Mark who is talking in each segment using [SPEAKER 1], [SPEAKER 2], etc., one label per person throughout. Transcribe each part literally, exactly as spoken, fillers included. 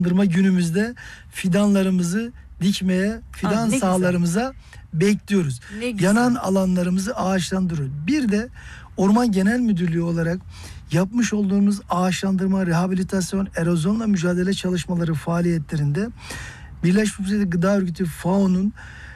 [SPEAKER 1] günümüzde fidanlarımızı dikmeye, fidan
[SPEAKER 2] Aa, ne
[SPEAKER 1] sahalarımıza bekliyoruz.
[SPEAKER 2] Ne güzel.
[SPEAKER 1] Yanan alanlarımızı ağaçlandırıyoruz. Bir de Orman Genel Müdürlüğü olarak yapmış olduğumuz ağaçlandırma, rehabilitasyon, erozyonla mücadele çalışmaları faaliyetlerinde Birleşmiş Milletler Gıda Örgütü F A O'nun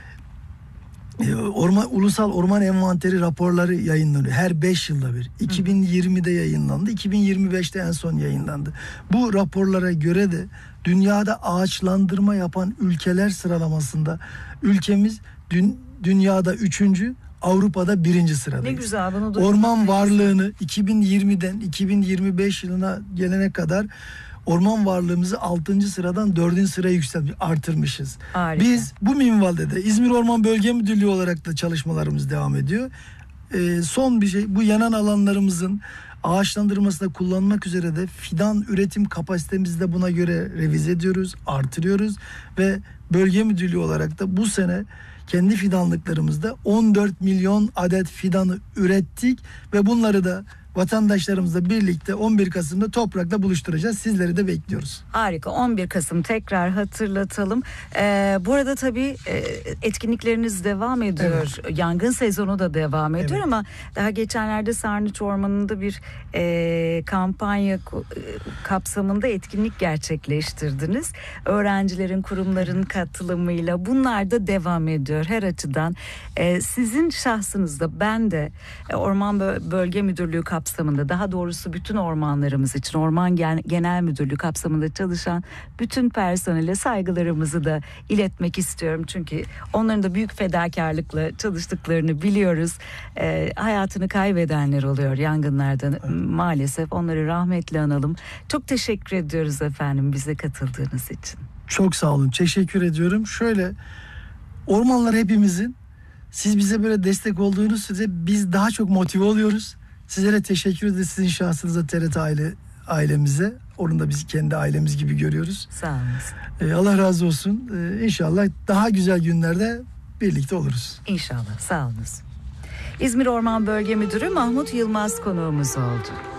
[SPEAKER 1] Orman, Ulusal Orman Envanteri raporları yayınlanıyor. Her beş yılda bir. iki bin yirmide yayınlandı. iki bin yirmi beşte en son yayınlandı. Bu raporlara göre de dünyada ağaçlandırma yapan ülkeler sıralamasında ülkemiz dün, dünyada üçüncü, Avrupa'da birinci sıradayız.
[SPEAKER 2] Ne güzel, bunu duydum.
[SPEAKER 1] Orman varlığını iki bin yirmiden iki bin yirmi beş yılına gelene kadar orman varlığımızı altıncı sıradan dördüncü sıraya yükseltmiş, artırmışız.
[SPEAKER 2] Harika.
[SPEAKER 1] Biz bu minvalde de İzmir Orman Bölge Müdürlüğü olarak da çalışmalarımız devam ediyor. Ee, son bir şey, bu yanan alanlarımızın ağaçlandırmasında kullanmak üzere de fidan üretim kapasitemizi de buna göre revize ediyoruz, artırıyoruz ve bölge müdürlüğü olarak da bu sene kendi fidanlıklarımızda on dört milyon adet fidanı ürettik ve bunları da vatandaşlarımızla birlikte on bir Kasım'da toprakla buluşturacağız. Sizleri de bekliyoruz.
[SPEAKER 2] Harika. on bir Kasım tekrar hatırlatalım. Ee, bu arada tabii e, etkinlikleriniz devam ediyor. Evet. Yangın sezonu da devam ediyor, evet. Ama daha geçenlerde Sarnıç Ormanı'nda bir e, kampanya e, kapsamında etkinlik gerçekleştirdiniz. Öğrencilerin, kurumların katılımıyla bunlar da devam ediyor her açıdan. E, sizin şahsınızda ben de e, Orman Bölge Müdürlüğü kapsamında kapsamında, daha doğrusu bütün ormanlarımız için Orman Genel Müdürlüğü kapsamında çalışan bütün personele saygılarımızı da iletmek istiyorum. Çünkü onların da büyük fedakarlıkla çalıştıklarını biliyoruz. E, hayatını kaybedenler oluyor yangınlardan. Evet. Maalesef onları rahmetle analım. Çok teşekkür ediyoruz efendim bize katıldığınız için.
[SPEAKER 1] Çok sağ olun. Teşekkür ediyorum. Şöyle, ormanlar hepimizin. Siz bize böyle destek olduğunuz sürece biz daha çok motive oluyoruz. Sizlere teşekkür ederiz, sizin şahsınıza, T R T aile, ailemize. Onu da biz kendi ailemiz gibi görüyoruz.
[SPEAKER 2] Sağ olun.
[SPEAKER 1] Ee, Allah razı olsun. Ee, İnşallah daha güzel günlerde birlikte oluruz.
[SPEAKER 2] İnşallah. Sağ olun. İzmir Orman Bölge Müdürü Mahmut Yılmaz konuğumuz oldu.